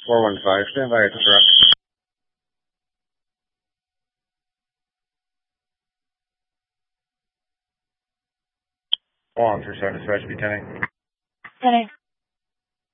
415, stand by at the truck. All officers are dispatched to be 10. 10.